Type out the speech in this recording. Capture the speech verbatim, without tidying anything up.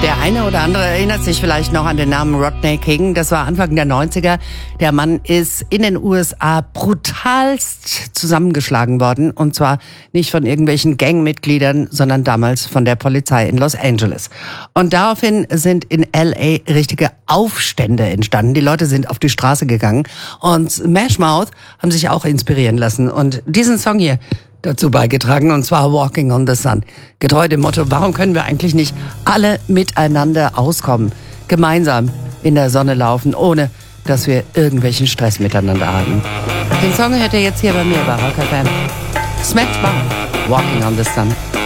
Der eine oder andere erinnert sich vielleicht noch an den Namen Rodney King. Das war Anfang der neunziger. Der Mann ist in den U S A brutalst zusammengeschlagen worden. Und zwar nicht von irgendwelchen Gangmitgliedern, sondern damals von der Polizei in Los Angeles. Und daraufhin sind in L A richtige Aufstände entstanden. Die Leute sind auf die Straße gegangen. Und Smash Mouth haben sich auch inspirieren lassen. Und diesen Song hier dazu beigetragen, und zwar Walking on the Sun. Getreu dem Motto, warum können wir eigentlich nicht alle miteinander auskommen, gemeinsam in der Sonne laufen, ohne dass wir irgendwelchen Stress miteinander haben. Den Song hört ihr jetzt hier bei mir bei Rock F M. Smash Mouth, Walking on the Sun.